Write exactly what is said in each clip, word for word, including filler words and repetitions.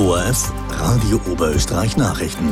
O R F Radio Oberösterreich Nachrichten.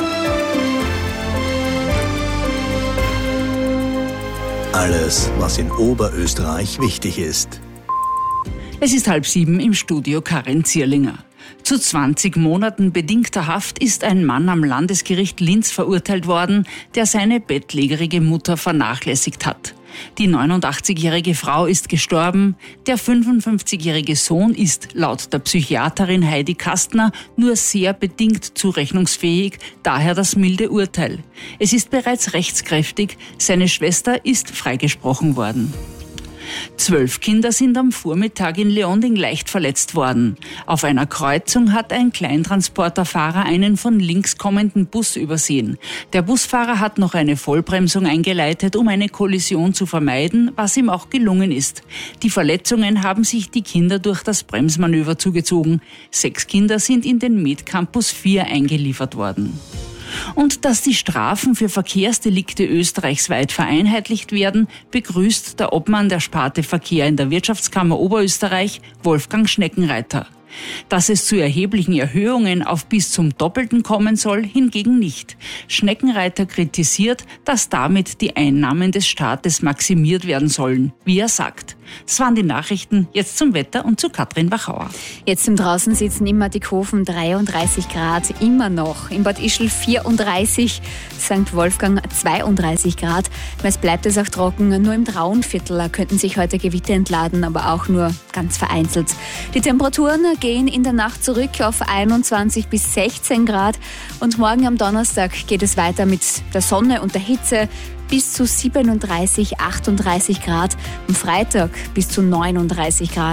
Alles, was in Oberösterreich wichtig ist. Es ist halb sieben, im Studio Karin Zierlinger. Zu zwanzig Monaten bedingter Haft ist ein Mann am Landesgericht Linz verurteilt worden, der seine bettlägerige Mutter vernachlässigt hat. Die neunundachtzigjährige Frau ist gestorben, der fünfundfünfzigjährige Sohn ist laut der Psychiaterin Heidi Kastner nur sehr bedingt zurechnungsfähig, daher das milde Urteil. Es ist bereits rechtskräftig, seine Schwester ist freigesprochen worden. Zwölf Kinder sind am Vormittag in Leonding leicht verletzt worden. Auf einer Kreuzung hat ein Kleintransporterfahrer einen von links kommenden Bus übersehen. Der Busfahrer hat noch eine Vollbremsung eingeleitet, um eine Kollision zu vermeiden, was ihm auch gelungen ist. Die Verletzungen haben sich die Kinder durch das Bremsmanöver zugezogen. Sechs Kinder sind in den Med-Campus vier eingeliefert worden. Und dass die Strafen für Verkehrsdelikte österreichsweit vereinheitlicht werden, begrüßt der Obmann der Sparte Verkehr in der Wirtschaftskammer Oberösterreich, Wolfgang Schneckenreiter. Dass es zu erheblichen Erhöhungen auf bis zum Doppelten kommen soll, hingegen nicht. Schneckenreiter kritisiert, dass damit die Einnahmen des Staates maximiert werden sollen, wie er sagt. Das waren die Nachrichten, jetzt zum Wetter und zu Katrin Wachauer. Jetzt im Draußen sitzen in Mattighofen dreiunddreißig Grad, immer noch. In Bad Ischl vierunddreißig, Sankt Wolfgang zweiunddreißig Grad. Meist bleibt es auch trocken, nur im Traunviertel könnten sich heute Gewitter entladen, aber auch nur ganz vereinzelt. Die Temperaturen gehen in der Nacht zurück auf einundzwanzig bis sechzehn Grad und morgen am Donnerstag geht es weiter mit der Sonne und der Hitze. Bis zu siebenunddreißig, achtunddreißig Grad, am Freitag bis zu neununddreißig Grad.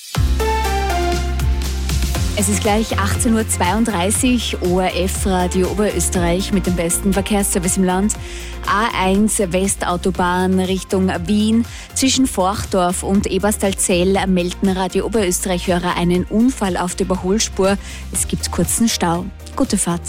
Es ist gleich achtzehn Uhr zweiunddreißig, O R F Radio Oberösterreich mit dem besten Verkehrsservice im Land. A eins Westautobahn Richtung Wien. Zwischen Forchdorf und Eberstalzell melden Radio Oberösterreich-Hörer einen Unfall auf der Überholspur. Es gibt kurzen Stau. Gute Fahrt.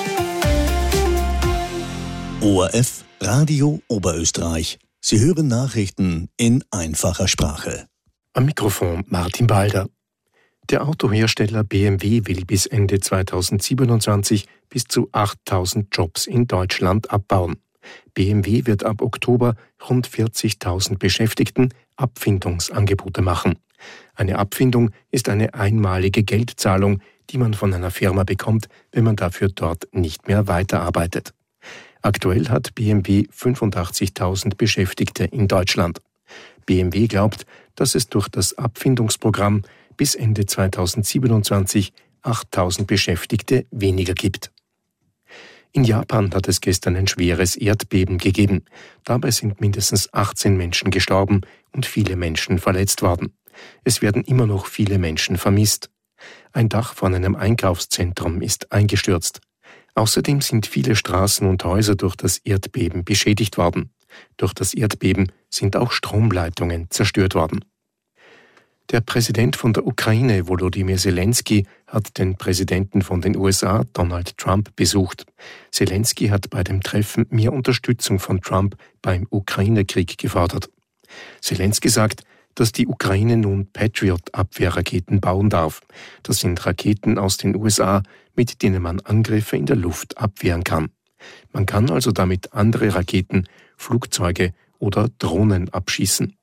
O R F Radio Oberösterreich. Sie hören Nachrichten in einfacher Sprache. Am Mikrofon Martin Balder. Der Autohersteller B M W will bis Ende zweitausendsiebenundzwanzig bis zu achttausend Jobs in Deutschland abbauen. B M W wird ab Oktober rund vierzigtausend Beschäftigten Abfindungsangebote machen. Eine Abfindung ist eine einmalige Geldzahlung, die man von einer Firma bekommt, wenn man dafür dort nicht mehr weiterarbeitet. Aktuell hat B M W fünfundachtzigtausend Beschäftigte in Deutschland. B M W glaubt, dass es durch das Abfindungsprogramm bis Ende zweitausendsiebenundzwanzig achttausend Beschäftigte weniger gibt. In Japan hat es gestern ein schweres Erdbeben gegeben. Dabei sind mindestens achtzehn Menschen gestorben und viele Menschen verletzt worden. Es werden immer noch viele Menschen vermisst. Ein Dach von einem Einkaufszentrum ist eingestürzt. Außerdem sind viele Straßen und Häuser durch das Erdbeben beschädigt worden. Durch das Erdbeben sind auch Stromleitungen zerstört worden. Der Präsident von der Ukraine, Volodymyr Zelensky, hat den Präsidenten von den U S A, Donald Trump, besucht. Zelensky hat bei dem Treffen mehr Unterstützung von Trump beim Ukraine-Krieg gefordert. Zelensky sagt, dass die Ukraine nun Patriot-Abwehrraketen bauen darf. Das sind Raketen aus den U S A, mit denen man Angriffe in der Luft abwehren kann. Man kann also damit andere Raketen, Flugzeuge oder Drohnen abschießen.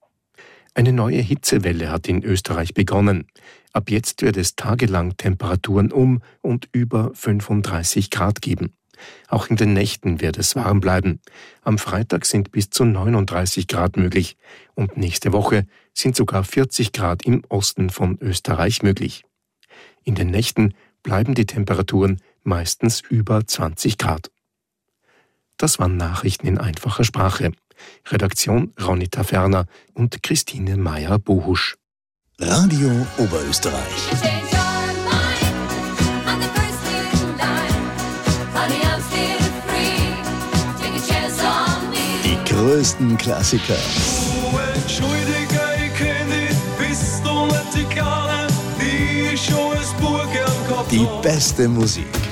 Eine neue Hitzewelle hat in Österreich begonnen. Ab jetzt wird es tagelang Temperaturen um und über fünfunddreißig Grad geben. Auch in den Nächten wird es warm bleiben. Am Freitag sind bis zu neununddreißig Grad möglich und nächste Woche sind sogar vierzig Grad im Osten von Österreich möglich. In den Nächten bleiben die Temperaturen meistens über zwanzig Grad. Das waren Nachrichten in einfacher Sprache. Redaktion Ronita Ferner und Christine Meyer-Bohusch. Radio Oberösterreich. Die größten Klassiker. Oh, entschuldige, ich kenn dich, bist du nicht die Kleine, die ich schon als Bub gern gehabt hab. Die beste Musik.